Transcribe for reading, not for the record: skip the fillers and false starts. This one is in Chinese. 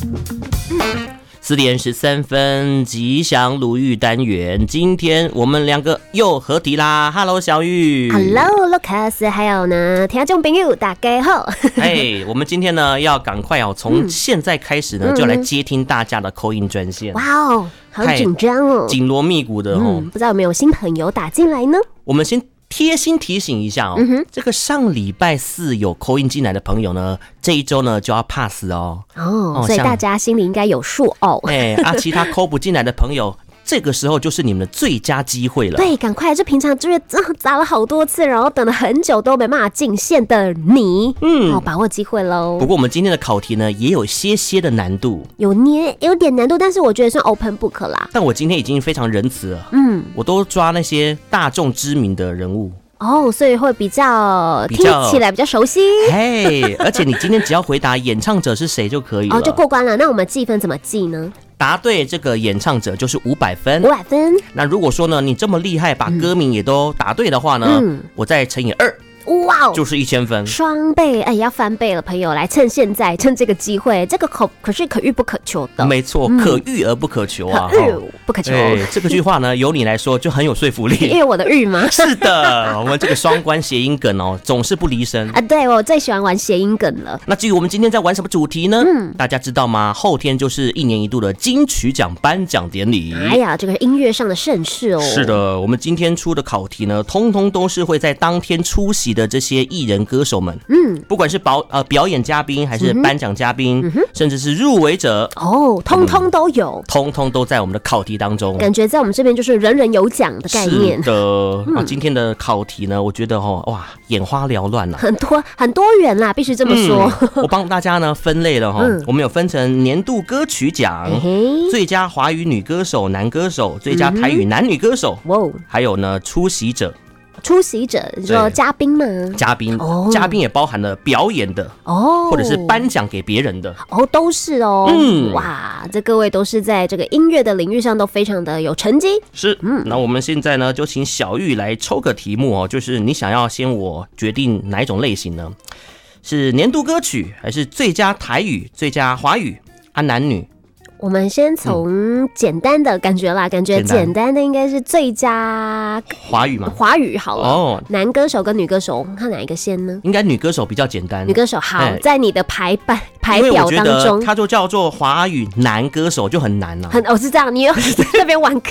4点13分，吉祥如玉单元，今天我们两个又合体啦。Hello， 小玉。 Hello， Lucas， 还有呢，听众朋友大家好。 我们今天呢要赶快从现在开始呢，就来接听大家的call in专线。 哇哦，好紧张哦， 紧锣密鼓的哦。 不知道有没有新朋友打进来呢？ 我们先贴心提醒一下哦，这个上礼拜4有 call in 进来的朋友呢，这一周呢就要 pass 哦。 所以大家心里应该有数哦。 其他 call 不进来的朋友，这个时候就是你们的最佳机会了。 对，赶快！这平常就是砸了好多次，然后等了很久都没办法进线的你，把握机会喽。 不过我们今天的考题呢，也有些的难度， 有点难度，但是我觉得算 open book 啦。 但我今天已经非常仁慈了，我都抓那些大众知名的人物。 所以会比较听起来比较熟悉。 而且你今天只要回答演唱者是谁就可以了， 就过关了。那我们计分怎么计呢？ 答对这个演唱者就是500分。 500分。 那如果说呢，你这么厉害，把歌名也都答对的话呢，我再乘以2。 哇哦， 就是1000分， 双倍，要翻倍了，朋友，来趁现在，趁这个机会，这个可是可遇不可求的， 没错，可遇而不可求啊， 可遇不可求。 这个句话呢，由你来说就很有说服力， 因为我的遇吗？ 是的，我们这个双关谐音梗哦，总是不离身啊。对，我最喜欢玩谐音梗了。 那至于我们今天在玩什么主题呢？大家知道吗？后天就是1年1度的金曲奖颁奖典礼。 哎呀，这个音乐上的盛事哦。 是的，我们今天出的考题呢，通通都是会在当天出席的这些艺人歌手们，不管是表演嘉宾还是颁奖嘉宾，甚至是入围者， 通通都有， 通通都在我们的考题当中。 感觉在我们这边就是人人有奖的概念。 是的，今天的考题呢，我觉得哇，眼花缭乱啊， 很多元啦，必须这么说。 我帮大家呢分类了我们有分成年度歌曲奖、最佳华语女歌手、男歌手、最佳台语男女歌手，还有呢出席者。 出席者，你说嘉宾吗？ 嘉宾也包含了表演的或者是颁奖给别人的都是哇，这各位都是在这个音乐的领域上都非常的有成绩。 是，那我们现在呢就请小玉来抽个题目就是你想要先我决定哪一种类型呢？是年度歌曲，还是最佳台语、最佳华语男女？ 我们先从简单的感觉啦，感觉简单的应该是最佳华语吗？ 华语好了。男歌手跟女歌手，看哪一个先呢？ 应该女歌手比较简单。 女歌手好，在你的排表当中， 它就叫做华语男歌手就很难了。 是这样，你又在那边玩